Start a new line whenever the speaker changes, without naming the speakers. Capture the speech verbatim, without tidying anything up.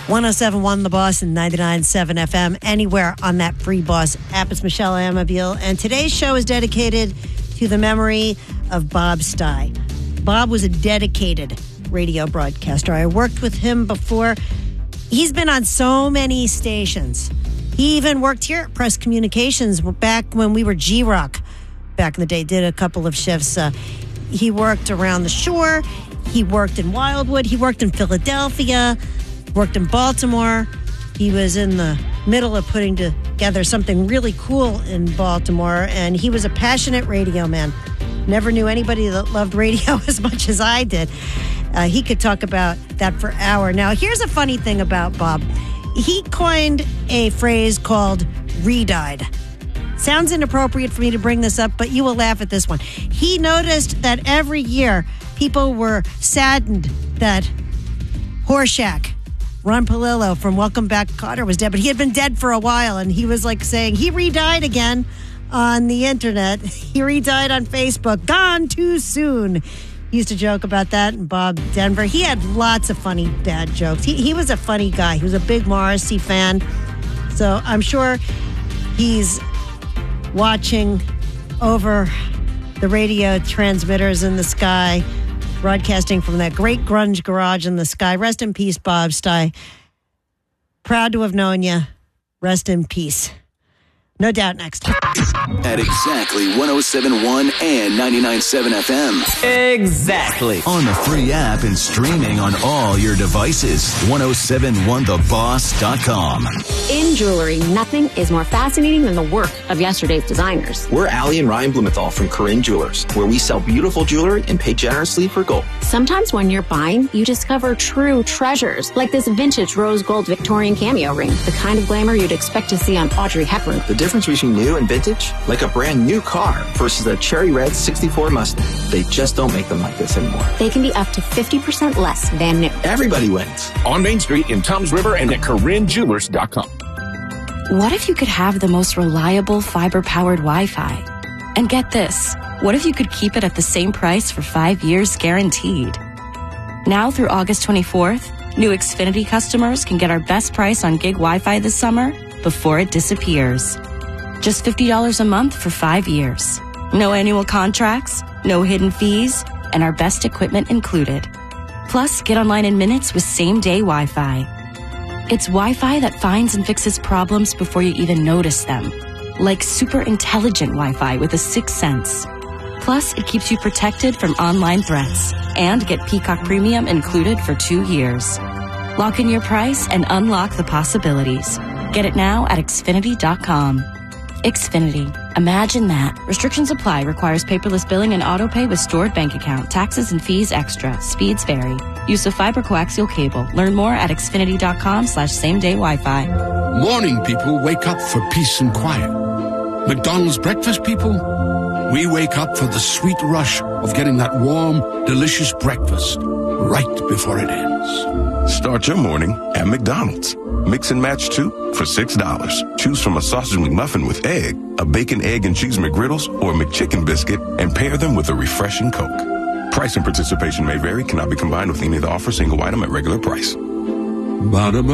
one oh seven point one The Boss and ninety-nine point seven F M, anywhere on that free Boss app. It's Michelle Amabile, and today's show is dedicated to the memory of Bob Stye. Bob was a dedicated radio broadcaster. I worked with him before. He's been on so many stations. He even worked here at Press Communications back when we were G-Rock. Back in the day, did a couple of shifts. Uh, he worked around the shore. He worked in Wildwood. He worked in Philadelphia. Worked in Baltimore. He was in the middle of putting together something really cool in Baltimore, and he was a passionate radio man. Never knew anybody that loved radio as much as I did. Uh, he could talk about that for hours. Now, here's a funny thing about Bob. He coined a phrase called re-dyed. Sounds inappropriate for me to bring this up, but you will laugh at this one. He noticed that every year people were saddened that Horshack, Ron Palillo from Welcome Back Kotter, was dead, but he had been dead for a while, and he was like saying he re-died again on the internet. He re-died on Facebook. Gone too soon. He used to joke about that. And Bob Denver, he had lots of funny dad jokes. He, he was a funny guy. He was a big Morrissey fan. So I'm sure he's watching over the radio transmitters in the sky, broadcasting from that great grunge garage in the sky. Rest in peace, Bob Stye. Proud to have known you. Rest in peace. No Doubt next.
At exactly one oh seven point one and ninety-nine point seven F M.
Exactly.
On the free app and streaming on all your devices. ten seventy-one the boss dot com.
In jewelry, nothing is more fascinating than the work of yesterday's designers.
We're Allie and Ryan Blumenthal from Corinne Jewelers, where we sell beautiful jewelry and pay generously for gold.
Sometimes when you're buying, you discover true treasures, like this vintage rose gold Victorian cameo ring, the kind of glamour you'd expect to see on Audrey Hepburn.
The difference between new and vintage, like a brand new car versus a cherry red sixty-four Mustang. They just don't make them like this anymore.
They can be up to fifty percent less than new.
Everybody wins.
On Main Street in Toms River and at Corinne Jewelers dot com.
What if you could have the most reliable fiber-powered Wi-Fi? And get this, what if you could keep it at the same price for five years guaranteed? Now through August twenty-fourth, new Xfinity customers can get our best price on gig Wi-Fi this summer before it disappears. Just fifty dollars a month for five years. No annual contracts, no hidden fees, and our best equipment included. Plus, get online in minutes with same-day Wi-Fi. It's Wi-Fi that finds and fixes problems before you even notice them. Like super intelligent Wi-Fi with a sixth sense. Plus, it keeps you protected from online threats. And get Peacock Premium included for two years. Lock in your price and unlock the possibilities. Get it now at Xfinity dot com. Xfinity. Imagine that. Restrictions apply. Requires paperless billing and autopay with stored bank account. Taxes and fees extra. Speeds vary. Use of fiber coaxial cable. Learn more at Xfinity dot com slash same day Wi-Fi.
Morning people wake up for peace and quiet. McDonald's breakfast people, we wake up for the sweet rush of getting that warm, delicious breakfast right before it ends.
Start your morning at McDonald's. Mix and match two for six dollars. Choose from a sausage McMuffin with egg, a bacon, egg, and cheese McGriddles, or a McChicken biscuit, and pair them with a refreshing Coke. Price and participation may vary, cannot be combined with any of the offers, single item at regular price.
Ba-da-ba.